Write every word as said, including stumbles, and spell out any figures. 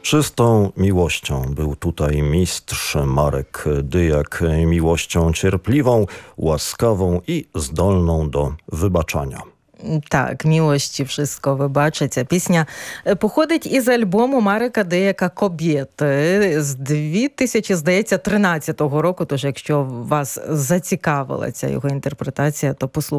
Czystą miłością był tutaj mistrz Marek Dyjak, miłością cierpliwą, łaskawą i zdolną do wybaczania. Так, милості wszystko вибачиться. Пісня походить із альбому Марека Дияка «Кобєти» з дві тисячі, здається, тринадцятого року. Тож, якщо вас зацікавила ця його інтерпретація, то послухайте.